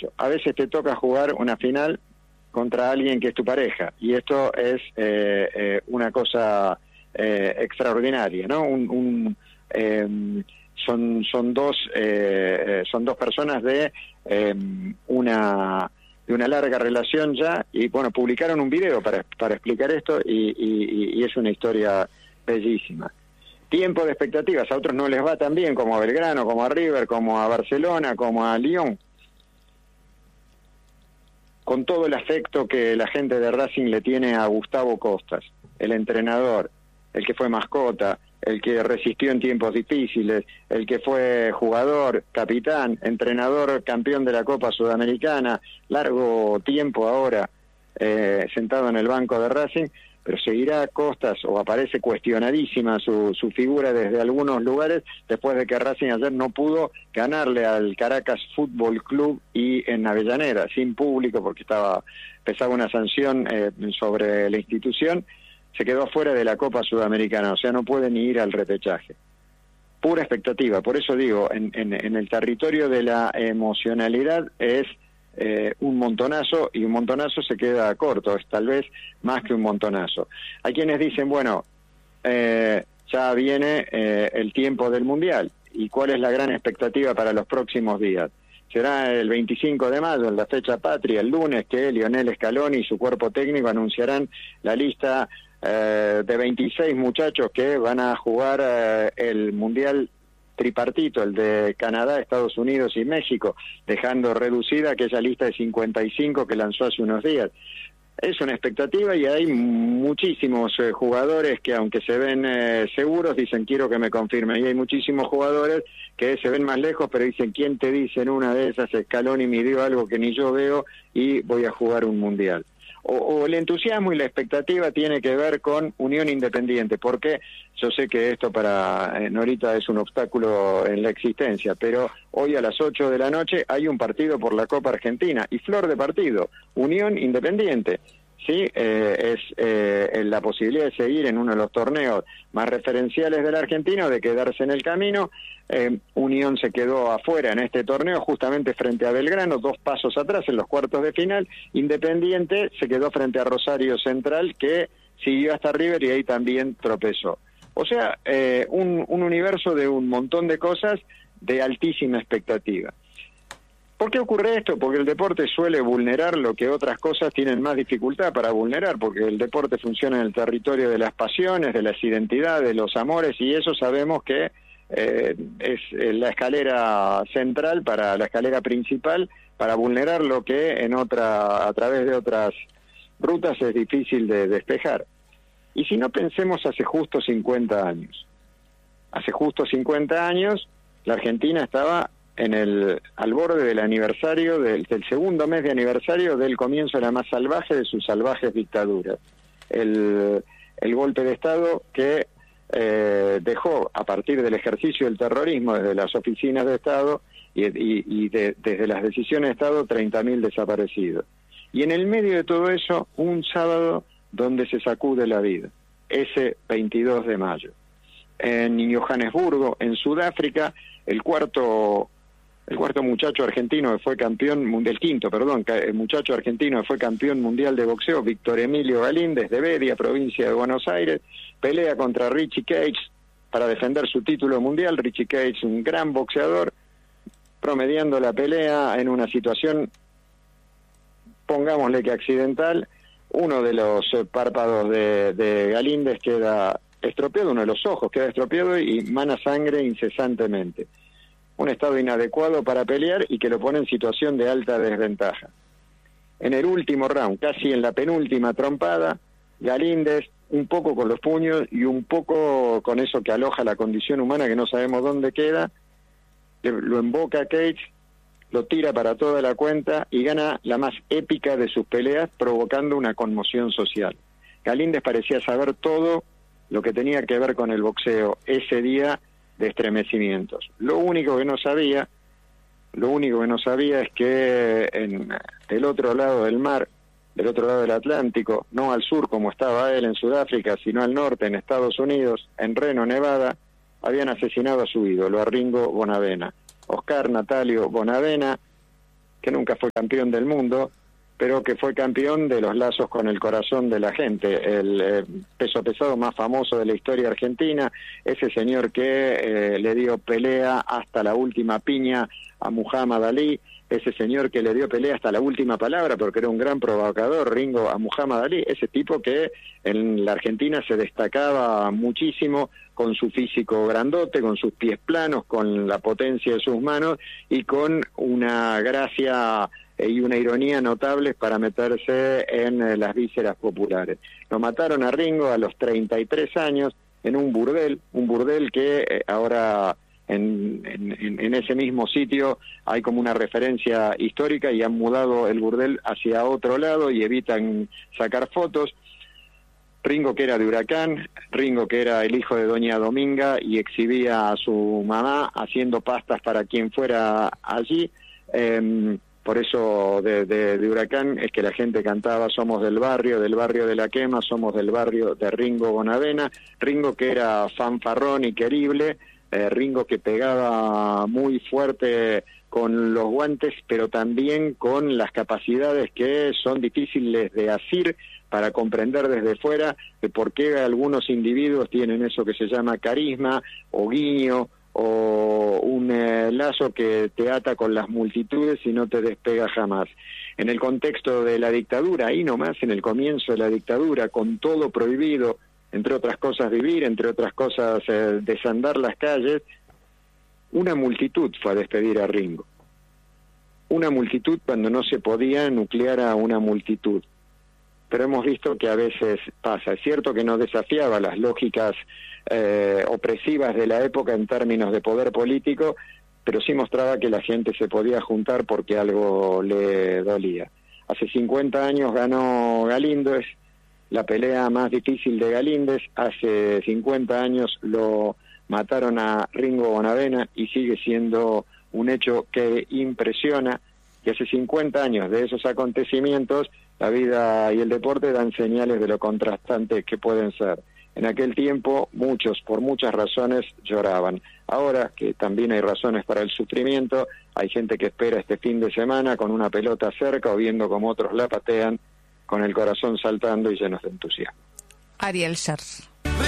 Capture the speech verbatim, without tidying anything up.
mucho. A veces te toca jugar una final contra alguien que es tu pareja, y esto es eh, eh, una cosa eh, extraordinaria, ¿no? Un, un, eh, son son dos eh, son dos personas de eh, una de una larga relación ya, y bueno, publicaron un video para para explicar esto, y, y, y es una historia bellísima. Tiempo de expectativas, a otros no les va tan bien, como a Belgrano, como a River, como a Barcelona, como a Lyon. Con todo el afecto que la gente de Racing le tiene a Gustavo Costas, el entrenador, el que fue mascota, el que resistió en tiempos difíciles, el que fue jugador, capitán, entrenador, campeón de la Copa Sudamericana, largo tiempo ahora eh, sentado en el banco de Racing, pero seguirá Costas, o aparece cuestionadísima su, su figura desde algunos lugares, después de que Racing ayer no pudo ganarle al Caracas Fútbol Club y en Avellaneda, sin público, porque estaba pesaba una sanción eh, sobre la institución, se quedó fuera de la Copa Sudamericana, o sea, no puede ni ir al repechaje. Pura expectativa, por eso digo, en, en, en el territorio de la emocionalidad es Eh, un montonazo, y un montonazo se queda corto, es tal vez más que un montonazo. Hay quienes dicen, bueno, eh, ya viene eh, el tiempo del Mundial, ¿y cuál es la gran expectativa para los próximos días? Será el veinticinco de mayo, en la fecha patria, el lunes, que Lionel Scaloni y su cuerpo técnico anunciarán la lista eh, de veintiséis muchachos que van a jugar eh, el Mundial tripartito, el de Canadá, Estados Unidos y México, dejando reducida aquella lista de cincuenta y cinco que lanzó hace unos días. Es una expectativa, y hay muchísimos eh, jugadores que, aunque se ven eh, seguros, dicen quiero que me confirmen, y hay muchísimos jugadores que se ven más lejos, pero dicen quién te dice en una de esas Scaloni midió algo que ni yo veo y voy a jugar un mundial. O, o el entusiasmo y la expectativa tiene que ver con Unión Independiente, porque yo sé que esto para eh, Norita es un obstáculo en la existencia, pero hoy a las ocho de la noche hay un partido por la Copa Argentina, y flor de partido, Unión Independiente. Sí, eh, es eh, la posibilidad de seguir en uno de los torneos más referenciales del argentino, de quedarse en el camino. Eh, Unión se quedó afuera en este torneo justamente frente a Belgrano, dos pasos atrás en los cuartos de final. Independiente se quedó frente a Rosario Central, que siguió hasta River y ahí también tropezó. O sea, eh, un, un universo de un montón de cosas de altísima expectativa. ¿Por qué ocurre esto? Porque el deporte suele vulnerar lo que otras cosas tienen más dificultad para vulnerar, porque el deporte funciona en el territorio de las pasiones, de las identidades, de los amores, y eso sabemos que eh, es la escalera central, para la escalera principal, para vulnerar lo que en otra, a través de otras rutas es difícil de despejar. Y si no, pensemos hace justo cincuenta años. Hace justo cincuenta años la Argentina estaba en el al borde del aniversario, del, del segundo mes de aniversario del comienzo de la más salvaje de sus salvajes dictaduras. El, el golpe de Estado que eh, dejó, a partir del ejercicio del terrorismo desde las oficinas de Estado y, y, y de, desde las decisiones de Estado, treinta mil desaparecidos. Y en el medio de todo eso, un sábado donde se sacude la vida, ese veintidós de mayo. En Johannesburgo, en Sudáfrica, el cuarto... El cuarto muchacho argentino que fue campeón mundial, el quinto, perdón, el muchacho argentino que fue campeón mundial de boxeo, Víctor Emilio Galíndez, de Bedia, provincia de Buenos Aires, pelea contra Richie Cage para defender su título mundial. Richie Cage, un gran boxeador, promediando la pelea en una situación, pongámosle que accidental. Uno de los párpados de, de Galíndez queda estropeado, uno de los ojos queda estropeado y mana sangre incesantemente. Un estado inadecuado para pelear y que lo pone en situación de alta desventaja. En el último round, casi en la penúltima trompada, Galíndez, un poco con los puños y un poco con eso que aloja la condición humana, que no sabemos dónde queda, lo emboca a Cage, lo tira para toda la cuenta y gana la más épica de sus peleas, provocando una conmoción social. Galíndez parecía saber todo lo que tenía que ver con el boxeo ese día de estremecimientos. Lo único que no sabía, lo único que no sabía es que en el otro lado del mar, del otro lado del Atlántico, no al sur como estaba él en Sudáfrica, sino al norte en Estados Unidos, en Reno, Nevada, habían asesinado a su ídolo, a Ringo Bonavena. Oscar Natalio Bonavena que nunca fue campeón del mundo, pero que fue campeón de los lazos con el corazón de la gente, el eh, peso pesado más famoso de la historia argentina, ese señor que eh, le dio pelea hasta la última piña a Muhammad Ali, ese señor que le dio pelea hasta la última palabra porque era un gran provocador, Ringo, a Muhammad Ali, ese tipo que en la Argentina se destacaba muchísimo con su físico grandote, con sus pies planos, con la potencia de sus manos y con una gracia y una ironía notables para meterse en las vísceras populares. Lo mataron a Ringo a los treinta y tres años en un burdel, un burdel que eh, ahora en, en, en ese mismo sitio hay como una referencia histórica y han mudado el burdel hacia otro lado y evitan sacar fotos. Ringo, que era de Huracán, Ringo, que era el hijo de Doña Dominga y exhibía a su mamá haciendo pastas para quien fuera allí. Eh, Por eso de, de, de Huracán es que la gente cantaba somos del barrio, del barrio de La Quema, somos del barrio de Ringo Bonavena. Ringo que era fanfarrón y querible, eh, Ringo que pegaba muy fuerte con los guantes, pero también con las capacidades que son difíciles de asir para comprender desde fuera de por qué algunos individuos tienen eso que se llama carisma o guiño, o un eh, lazo que te ata con las multitudes y no te despega jamás. En el contexto de la dictadura, ahí nomás en el comienzo de la dictadura, con todo prohibido, entre otras cosas vivir, entre otras cosas eh, desandar las calles, una multitud fue a despedir a Ringo. Una multitud cuando no se podía nuclear a una multitud. Pero hemos visto que a veces pasa. Es cierto que no desafiaba las lógicas eh, opresivas de la época en términos de poder político, pero sí mostraba que la gente se podía juntar porque algo le dolía. Hace cincuenta años ganó Galíndez, la pelea más difícil de Galíndez. Hace cincuenta años lo mataron a Ringo Bonavena y sigue siendo un hecho que impresiona. Que hace cincuenta años de esos acontecimientos, la vida y el deporte dan señales de lo contrastantes que pueden ser. En aquel tiempo, muchos, por muchas razones, lloraban. Ahora, que también hay razones para el sufrimiento, hay gente que espera este fin de semana con una pelota cerca o viendo cómo otros la patean, con el corazón saltando y llenos de entusiasmo. Ariel Sher.